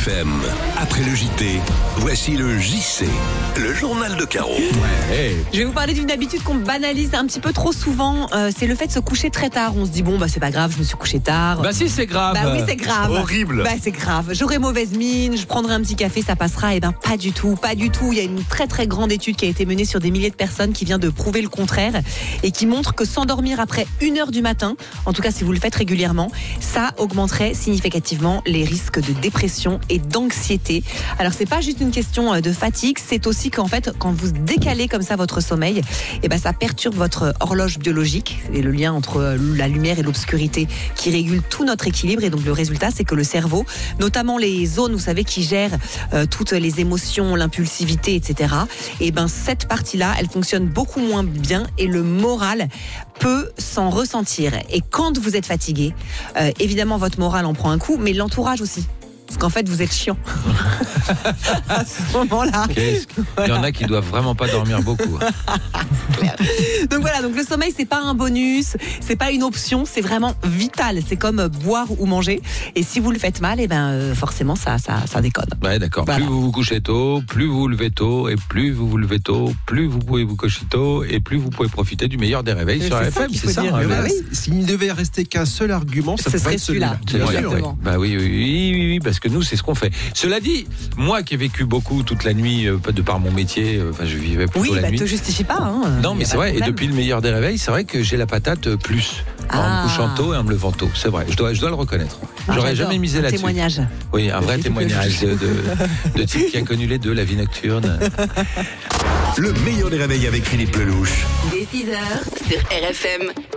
RFM. Après le JT, voici le JC, le journal de Caro. Je vais vous parler d'une habitude qu'on banalise un petit peu trop souvent. C'est le fait de se coucher très tard. On se dit c'est pas grave, je me suis couché tard. Bah si, c'est grave. Bah oui, c'est grave. Horrible. Bah c'est grave. J'aurai mauvaise mine, je prendrai un petit café, ça passera. Pas du tout, pas du tout. Il y a une très très grande étude qui a été menée sur des milliers de personnes qui vient de prouver le contraire et qui montre que s'endormir après 1h du matin, en tout cas si vous le faites régulièrement, ça augmenterait significativement les risques de dépression et d'anxiété. Alors c'est pas juste une question de fatigue, c'est aussi qu'en fait quand vous décalez comme ça votre sommeil, ça perturbe votre horloge biologique et le lien entre la lumière et l'obscurité qui régule tout notre équilibre. Et donc le résultat, c'est que le cerveau, notamment les zones, vous savez, qui gèrent toutes les émotions, l'impulsivité, etc. Cette partie-là, elle fonctionne beaucoup moins bien et le moral peut s'en ressentir. Et quand vous êtes fatigué, évidemment votre moral en prend un coup, mais l'entourage aussi. Parce qu'en fait, vous êtes chiant. À ce moment-là. Il y en a qui doivent vraiment pas dormir beaucoup. Donc voilà, donc le sommeil, c'est pas un bonus, c'est pas une option, c'est vraiment vital. C'est comme boire ou manger. Et si vous le faites mal, forcément, ça déconne. Ouais, d'accord. Voilà. Plus vous vous couchez tôt, plus vous vous levez tôt, et plus vous vous levez tôt, plus vous pouvez vous coucher tôt, et plus vous pouvez profiter du meilleur des réveils sur c'est RFM. ça qu'il faut dire. hein, Bah mais- oui. S'il ne devait rester qu'un seul argument, ça Ce pourrait serait être celui-là. celui-là. C'est Bien vrai, sûr. oui. Bah oui, parce que nous, c'est ce qu'on fait. Cela dit, moi qui ai vécu beaucoup toute la nuit, de par mon métier, je vivais plutôt Oui, la nuit. te justifie pas. Non, mais c'est vrai, et depuis le meilleur des réveils, c'est vrai que j'ai la patate plus. En me couchant tôt et en me levant tôt, c'est vrai, je dois le reconnaître. J'aurais jamais misé là-dessus. Témoignage. Oui, un vrai témoignage de type qui a connu les deux, la vie nocturne. Le meilleur des réveils avec Philippe Lelouch. Dès 6h sur RFM.